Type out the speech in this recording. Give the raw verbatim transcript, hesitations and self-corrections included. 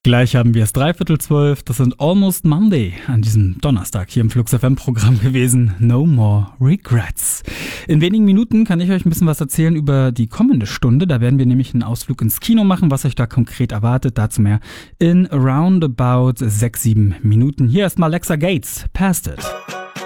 Gleich haben wir es dreiviertel zwölf, das sind Almost Monday an diesem Donnerstag hier im Flux F M-Programm gewesen. No more regrets. In wenigen Minuten kann ich euch ein bisschen was erzählen über die kommende Stunde. Da werden wir nämlich einen Ausflug ins Kino machen, was euch da konkret erwartet. Dazu mehr in roundabout sechs, sieben Minuten. Hier erstmal Alexa Gates, Past It.